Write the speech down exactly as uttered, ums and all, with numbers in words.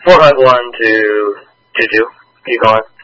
four five one to two two. Keep going.